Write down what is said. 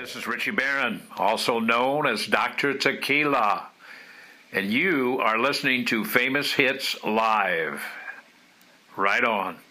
This is Richie Barron, also known as Dr. Tequila, and you are listening to Famous Hits Live. Right on.